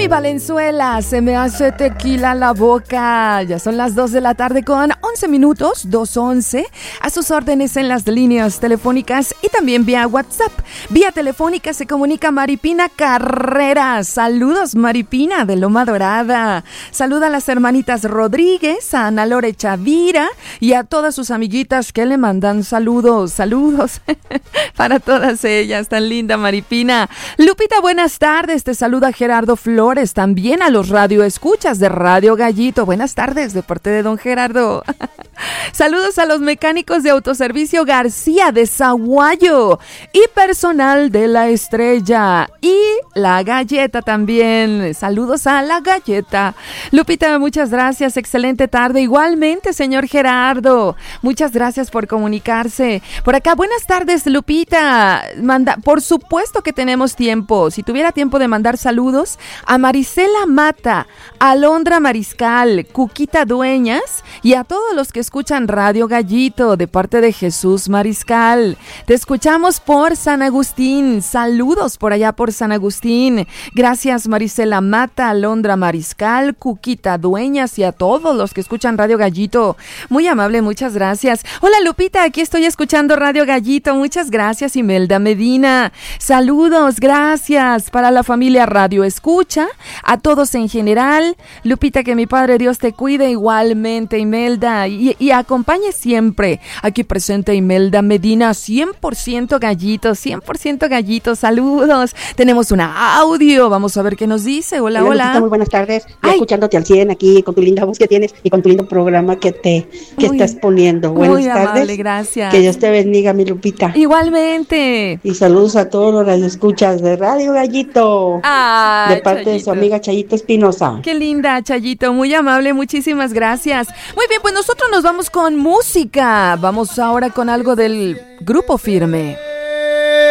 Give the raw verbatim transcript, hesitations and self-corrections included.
Tony Valenzuela, se me hace tequila la boca. Ya son las dos de la tarde con once minutos, dos once. A sus órdenes en las líneas telefónicas y también vía WhatsApp. Vía telefónica se comunica Maripina Carreras. Saludos, Maripina de Loma Dorada. Saluda a las hermanitas Rodríguez, a Ana Lore Chavira y a todas sus amiguitas que le mandan saludos. Saludos para todas ellas. Tan linda, Maripina. Lupita, buenas tardes. Te saluda Gerardo Flores, también a los radioescuchas de Radio Gallito. Buenas tardes, de parte de don Gerardo. Saludos a los mecánicos de Autoservicio García de Zaguayo y personal de La Estrella y La Galleta también. Saludos a La Galleta. Lupita, muchas gracias, excelente tarde. Igualmente, señor Gerardo, muchas gracias por comunicarse. Por acá, buenas tardes, Lupita. Manda, por supuesto que tenemos tiempo. Si tuviera tiempo de mandar saludos a Marisela Mata, Alondra Mariscal, Cuquita Dueñas y a todos los que escuchan Radio Gallito de parte de Jesús Mariscal. Te escuchamos por San Agustín. Saludos por allá por San Agustín. Gracias, Marisela Mata, Alondra Mariscal, Cuquita Dueñas y a todos los que escuchan Radio Gallito. Muy amable, muchas gracias. Hola, Lupita, aquí estoy escuchando Radio Gallito. Muchas gracias, Imelda Medina. Saludos, gracias para la familia Radio Escucha, a todos en general. Lupita, que mi Padre Dios te cuide igualmente, Imelda, y, y acompañe siempre. Aquí presente Imelda Medina, cien por ciento gallito, cien por ciento gallito. Saludos. Tenemos un audio, vamos a ver qué nos dice. Hola, hola. Hola. Lupita, muy buenas tardes. Ya escuchándote al cien aquí con tu linda voz que tienes y con tu lindo programa que te que muy, estás poniendo. Buenas muy tardes. Amable, gracias. Que Dios te bendiga, mi Lupita. Igualmente. Y saludos a todos los radioescuchas de Radio Gallito. Ah, de parte Chayito. De su amiga Chayito Espinosa. Qué linda, Chayito, muy amable, muchísimas gracias. Muy bien, pues nosotros nos vamos con música. Vamos ahora con algo del Grupo Firme.